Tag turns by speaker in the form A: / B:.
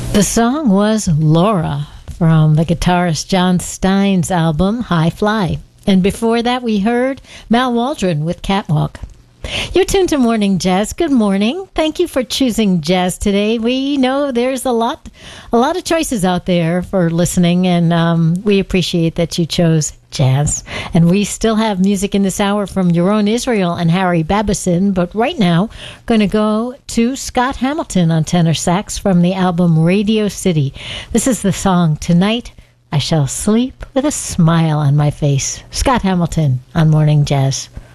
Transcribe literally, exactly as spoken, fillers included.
A: The song was Laura from the guitarist John Stein's album High Fly. And before that, we heard Mal Waldron with Catwalk. You're tuned to Morning Jazz. Good morning. Thank you for choosing jazz today. We know there's a lot, a lot of choices out there for listening, and um, we appreciate that you chose jazz. And we still have music in this hour from Yaron Israel and Harry Babison, but right now, going to go to Scott Hamilton on tenor sax from the album Radio City. This is the song Tonight I Shall Sleep with a Smile on My Face. Scott Hamilton on Morning Jazz.